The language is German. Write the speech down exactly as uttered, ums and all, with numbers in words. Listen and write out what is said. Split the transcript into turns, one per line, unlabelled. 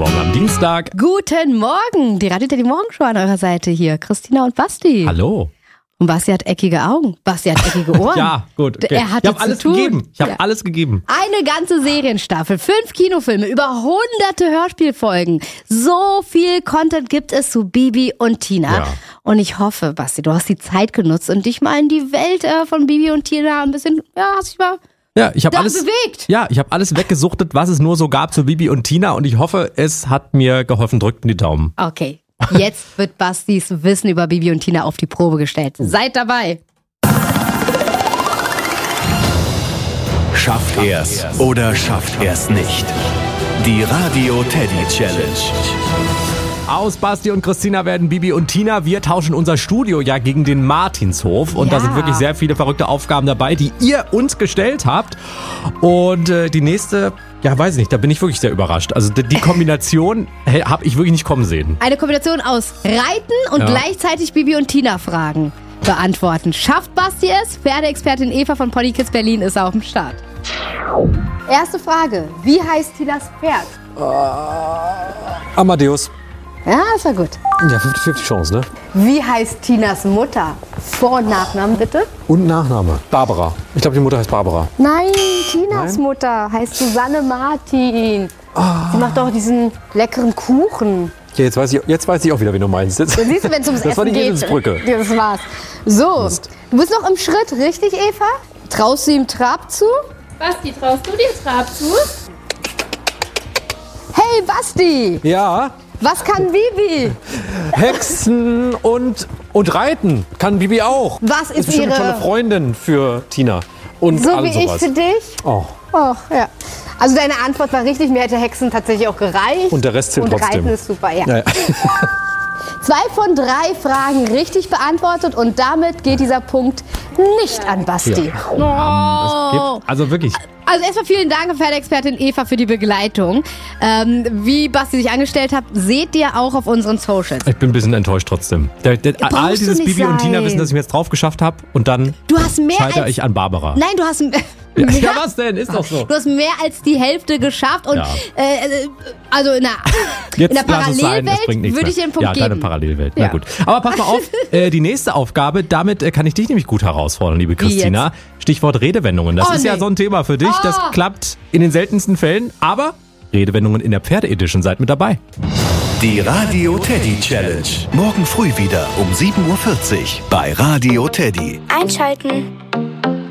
Morgen am Dienstag.
Guten Morgen, die Radio Teddy Morgenshow an eurer Seite hier. Christina und Basti.
Hallo.
Und Basti hat eckige Augen. Basti hat eckige Ohren.
Ja, gut. Okay.
Er hatte
ich habe alles
zu tun.
gegeben. Ich habe
Ja.
alles gegeben.
Eine ganze Serienstaffel, fünf Kinofilme, über hunderte Hörspielfolgen. So viel Content gibt es zu Bibi und Tina.
Ja.
Und ich hoffe, Basti, du hast die Zeit genutzt und dich mal in die Welt äh, von Bibi und Tina ein bisschen, ja, hast dich mal
Ja, ich habe
da
alles
bewegt.
Ja, ich habe alles weggesuchtet, was es nur so gab zu Bibi und Tina und ich hoffe, es hat mir geholfen. Drückt mir die Daumen.
Okay, jetzt wird Bastis Wissen über Bibi und Tina auf die Probe gestellt. Seid dabei.
Schafft er's oder schafft er's nicht? Die Radio Teddy Challenge.
Aus Basti und Christina werden Bibi und Tina. Wir tauschen unser Studio ja gegen den Martinshof. Und
Ja.
da sind wirklich sehr viele verrückte Aufgaben dabei, die ihr uns gestellt habt. Und äh, die nächste, ja weiß ich nicht, da bin ich wirklich sehr überrascht. Also die, die Kombination hey, habe ich wirklich nicht kommen sehen.
Eine Kombination aus Reiten und
Ja.
gleichzeitig Bibi und Tina Fragen beantworten. Schafft Basti es? Pferdeexpertin Eva von Pony Kids Berlin ist auf dem Start. Erste Frage. Wie heißt Tinas Pferd?
Amadeus.
Ja, ist ja gut.
Ja, fünfzig fünfzig Chance, ne?
Wie heißt Tinas Mutter? Vor- und Nachnamen bitte?
Und Nachname. Barbara. Ich glaube, die Mutter heißt Barbara.
Nein, Tinas Mutter heißt Susanne Martin. Sie macht doch diesen leckeren Kuchen.
Ja, jetzt weiß ich, jetzt weiß ich auch wieder, wen du meinst. Jetzt,
Du siehst, wenn es ums
das
Essen
war die
geht.
Eselsbrücke.
Ja, das war's. So, du bist noch im Schritt, richtig, Eva? Traust du ihm Trab zu?
Basti, traust du dir Trab zu?
Hey, Basti!
Ja,
Was kann Bibi?
Hexen und, und Reiten kann Bibi auch.
Was ist
bestimmt
ihre-
eine tolle Freundin für Tina. Und
So
all
wie ich
sowas.
für dich?
Oh.
Och, ja. Also deine Antwort war richtig, mir hätte Hexen tatsächlich auch gereicht.
Und der Rest zählt
Und
trotzdem.
Reiten ist super, ja.
Ja, ja.
Zwei von drei Fragen richtig beantwortet und damit geht dieser Punkt nicht an Basti. Oh.
Gibt, also wirklich.
Also erstmal vielen Dank, Pferdeexpertin Eva, für die Begleitung. Ähm, wie Basti sich angestellt hat, seht ihr auch auf unseren Socials.
Ich bin ein bisschen enttäuscht trotzdem. Der, der,
Brauchst
all
du
dieses
nicht
Bibi und Tina
sein.
wissen, dass ich mir jetzt drauf geschafft habe und dann
Du hast mehr
scheitere
als...
ich an Barbara.
Nein, du hast...
Ja, ja, was denn? Ist doch so.
Du hast mehr als die Hälfte geschafft und
Ja.
äh, also in der,
Jetzt
in der
lass es sein, es bringt
Parallelwelt
nichts
würde ich dir
mehr.
einen Punkt
ja,
geben.
deine Parallelwelt.
Ja.
Na gut. Aber pass mal auf, äh, die nächste Aufgabe, damit äh, kann ich dich nämlich gut herausfordern, liebe Christina. Stichwort Redewendungen. Das
Oh,
ist ja
nee.
so ein Thema für dich. Das
Oh.
klappt in den seltensten Fällen, aber Redewendungen in der Pferde-Edition, seid mit dabei.
Die Radio Teddy Challenge. Morgen früh wieder um sieben Uhr vierzig bei Radio Teddy.
Einschalten.